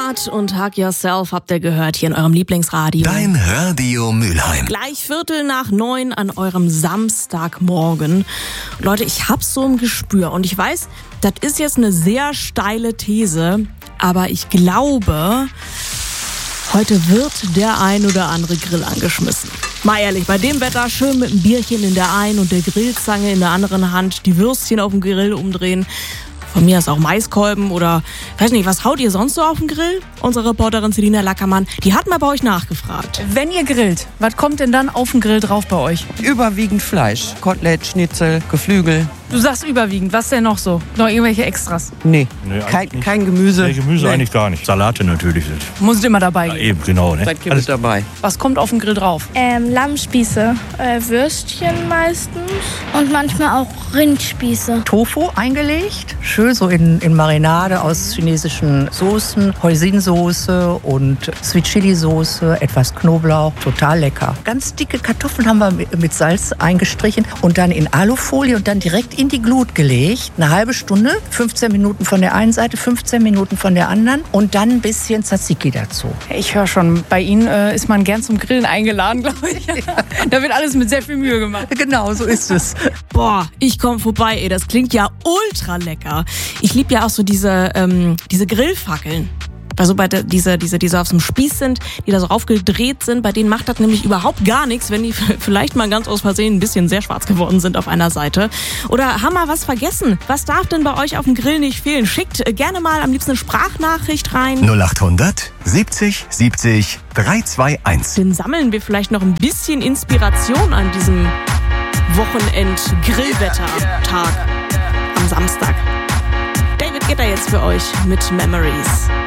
Hart und Hug Yourself habt ihr gehört hier in eurem Lieblingsradio. Dein Radio Mülheim. Gleich 8:45 an eurem Samstagmorgen. Leute, ich hab's so im Gespür und ich weiß, das ist jetzt eine sehr steile These, aber ich glaube, heute wird der ein oder andere Grill angeschmissen. Mal ehrlich, bei dem Wetter schön mit einem Bierchen in der einen und der Grillzange in der anderen Hand, die Würstchen auf dem Grill umdrehen. Von mir ist auch Maiskolben oder, weiß nicht, was haut ihr sonst so auf den Grill? Unsere Reporterin Selina Lackermann, die hat mal bei euch nachgefragt. Wenn ihr grillt, was kommt denn dann auf den Grill drauf bei euch? Überwiegend Fleisch. Kotelett, Schnitzel, Geflügel. Du sagst überwiegend, was denn noch so? Noch irgendwelche Extras? Nee, eigentlich nicht. kein Gemüse. Nee, Gemüse Nee. eigentlich gar nicht. Salate natürlich sind. Muss immer dabei Ja, gehen. eben, genau. Ne? Seid ihr mit dabei? Was kommt auf den Grill drauf? Lammspieße, Würstchen meistens und manchmal auch Rindspieße. Tofu eingelegt, schön so in Marinade aus chinesischen Soßen, Hoisinsoße und Sweet Chili Soße, etwas Knoblauch, total lecker. Ganz dicke Kartoffeln haben wir mit Salz eingestrichen und dann in Alufolie und dann direkt in die Glut gelegt. Eine halbe Stunde, 15 Minuten von der einen Seite, 15 Minuten von der anderen und dann ein bisschen Tzatziki dazu. Ich höre schon, bei Ihnen ist man gern zum Grillen eingeladen, glaube ich. Da wird alles mit sehr viel Mühe gemacht. Genau, so ist es. Boah, ich komm vorbei, ey, das klingt ja ultra lecker. Ich lieb ja auch so diese Grillfackeln. Also diese auf so einem Spieß sind, die da so aufgedreht sind, bei denen macht das nämlich überhaupt gar nichts, wenn die vielleicht mal ganz aus Versehen ein bisschen sehr schwarz geworden sind auf einer Seite. Oder haben wir was vergessen? Was darf denn bei euch auf dem Grill nicht fehlen? Schickt gerne mal am liebsten eine Sprachnachricht rein. 0800 70 70 321. Dann sammeln wir vielleicht noch ein bisschen Inspiration an diesem Wochenend-Grillwetter-Tag am Samstag. David geht da jetzt für euch mit Memories.